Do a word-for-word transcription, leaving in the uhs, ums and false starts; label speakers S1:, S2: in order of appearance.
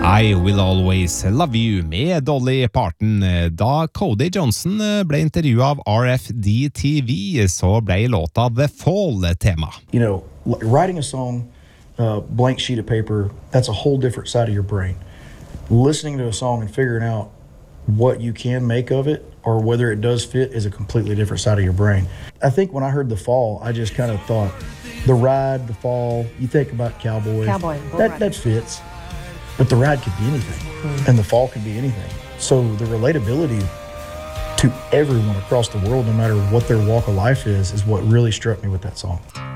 S1: I Will Always Love You med Dolly Parton. Da Cody Johnson ble intervjuet av R F D T V, så ble låta The Fall tema.
S2: You know, writing a song, uh, blank sheet of paper, that's a whole different side of your brain. Listening to a song and figuring out what you can make of it or whether it does fit is a completely different side of your brain. I think when I heard The Fall, I just kind of thought, the ride, the fall, you think about cowboy.
S3: Cowboy.
S2: That, that fits. But the ride could be anything, mm. and the fall could be anything. So the relatability to everyone across the world, no matter what their walk of life is, is what really struck me with that song.